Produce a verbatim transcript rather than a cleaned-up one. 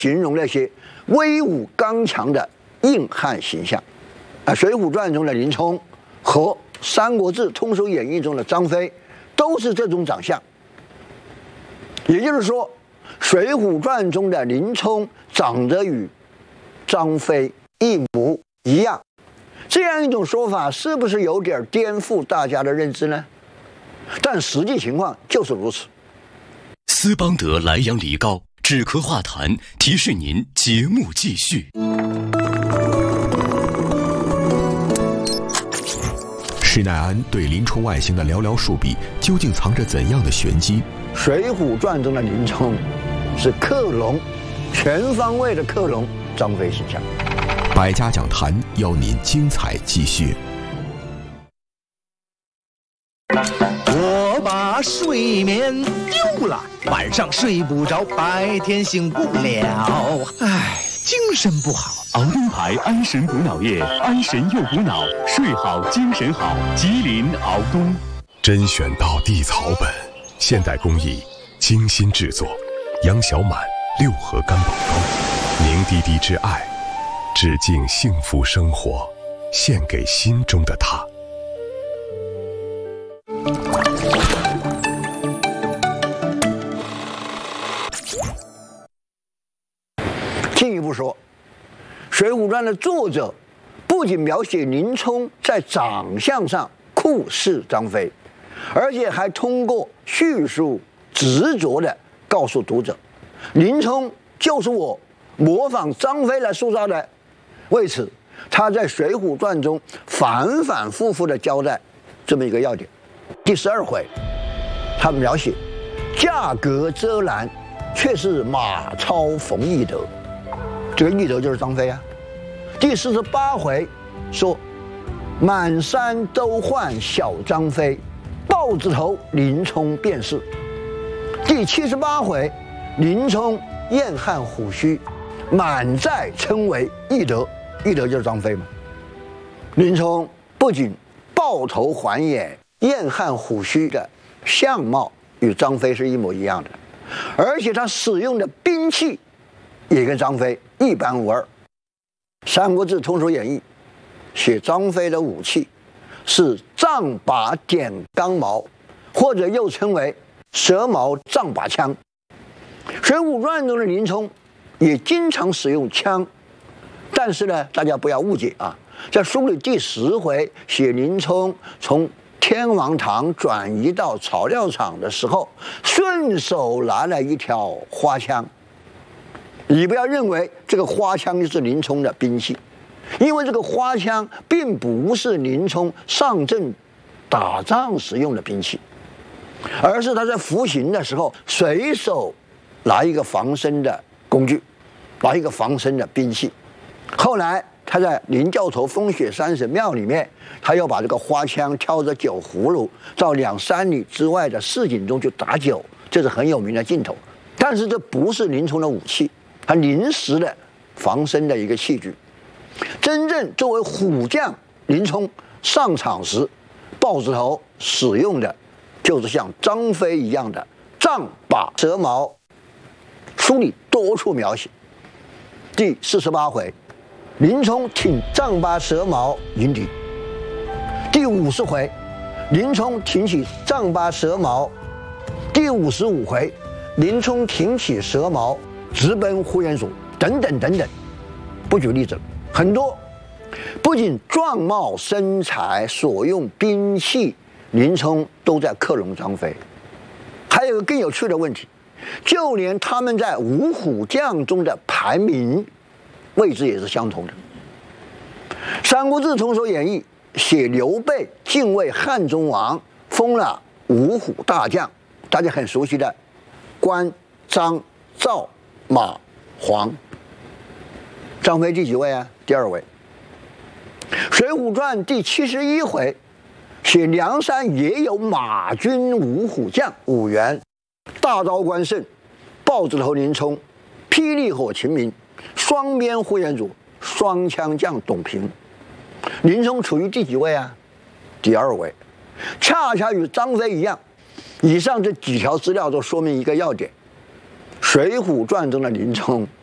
形容那些威武刚强的硬汉形象。啊，《水浒传》中的林冲和《三国志通俗演义》中的张飞都是这种长相。也就是说，《水浒传》中的林冲长得与张飞一模一样。这样一种说法是不是有点颠覆大家的认知呢？但实际情况就是如此。 斯邦德莱阳梨膏止咳化痰，提示您节目继续。 施耐庵对林冲外形的寥寥数笔，究竟藏着怎样的玄机？ 《水浒传》中的林冲是克隆，全方位的克隆张飞形象。 百家讲坛邀您精彩继续。 我把睡眠丢了，晚上睡不着，白天醒不了，唉，精神不好。 熬灯牌安神补脑液，安神又补脑，睡好精神好。吉林熬冬， 甄选到地草本，现代工艺，精心制作。杨小满六合干宝膏，凝滴滴之爱，致敬幸福生活，献给心中的他。 进一步说，《水浒传》的作者不仅描写林冲在长相上酷似张飞，而且还通过叙述执着地告诉读者，林冲就是我模仿张飞来塑造的。为此，他在《水浒传》中反反复复地交代这么一个要点。第十二回，他描写价格遮拦，却是马超逢义德。这个义德就是张飞啊。第四十八回说，满山都换小张飞，豹子头林冲便是。第七十八回，林冲燕汉虎须，满寨称为义德，义德就是张飞嘛。林冲不仅豹头环眼、燕汉虎须的相貌与张飞是一模一样的，而且他使用的兵器也跟张飞一般无二。《三国志通俗演义》写张飞的武器是丈把点钢矛，或者又称为蛇矛丈把枪。《水浒传》中的林冲也经常使用枪，但是呢，大家不要误解啊，在书里第十回写林冲从天王堂转移到草料场的时候，顺手拿了一条花枪。你不要认为这个花枪就是林冲的兵器，因为这个花枪并不是林冲上阵打仗时用的兵器，而是他在服刑的时候随手拿一个防身的工具，拿一个防身的兵器。后来他在林教头风雪山神庙里面，他要把这个花枪挑着酒葫芦到两三里之外的市井中去打酒，这是很有名的镜头。但是这不是林冲的武器，他临时的防身的一个器具。真正作为虎将林冲上场时，豹子头使用的就是像张飞一样的丈把蛇矛。书里多处描写。第四十八回，林冲挺丈八蛇矛迎敌。第五十回，林冲挺起丈八蛇矛。第五十五回，林冲挺起蛇矛直奔呼延灼，等等等等，不举例子了，很多。不仅状貌身材、所用兵器，林冲都在克隆张飞。还有一个更有趣的问题，就连他们在五虎将中的排名位置也是相同的。《三国志通俗演义》写刘备敬畏汉中王，封了五虎大将，大家很熟悉的关、张、赵、马、黄。张飞第几位啊？第二位。《水浒传》第七十一回写梁山也有马军五虎将五员，大刀关胜、豹子头林冲、霹雳火秦明、双鞭呼延灼、双枪将董平。林冲处于第几位啊？第二位，恰恰与张飞一样。以上这几条资料都说明一个要点：《水浒传》中的林冲